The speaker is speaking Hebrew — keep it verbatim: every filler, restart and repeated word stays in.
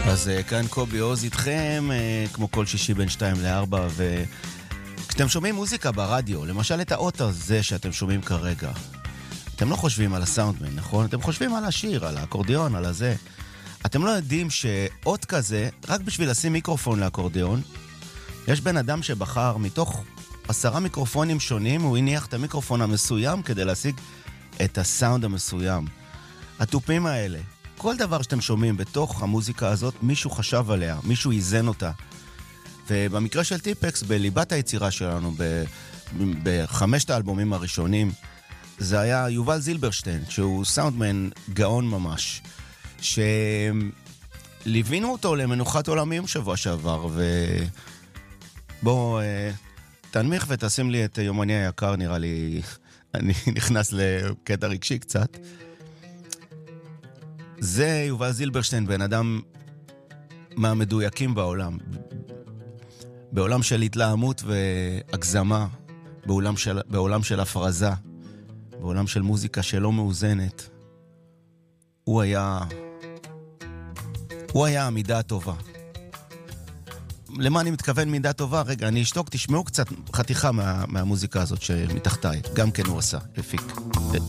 אז כאן קובי עוז איתכם, כמו כל שישי בין שתיים לארבע, וכשאתם שומעים מוזיקה ברדיו, למשל את האות הזה שאתם שומעים כרגע, אתם לא חושבים על הסאונדמן, נכון? אתם חושבים על השיר, על האקורדיון, על הזה. אתם לא יודעים שאות כזה, רק בשביל לשים מיקרופון לאקורדיון, יש בן אדם שבחר מתוך עשרה מיקרופונים שונים, הוא הניח את המיקרופון המסוים כדי להשיג את הסאונד המסוים. הטופים האלה, כל דבר שאתם שומעים בתוך המוזיקה הזאת, מישהו חשב עליה, מישהו איזן אותה. ובמקרה של טיפקס, בליבת היצירה שלנו, ב- בחמשת האלבומים הראשונים, זה היה יובל זילברשטיין, שהוא סאונדמן גאון ממש, שליווינו אותו למנוחת עולמים שבוע שעבר, ובוא תנמיך ותשים לי את יומני היקר, נראה לי, אני נכנס לקטע רגשי קצת. זה יובל זילברשטיין, בן אדם מהמדויקים בעולם. בעולם של התלהמות והגזמה, בעולם של, בעולם של הפרזה, בעולם של מוזיקה שלא מאוזנת. הוא היה, הוא היה המידה הטובה. למה אני מתכוון מידה טובה? רגע, אני אשתוק, תשמעו קצת חתיכה מה, מהמוזיקה הזאת שמתחתיי. גם כן הוא עשה, הפיק.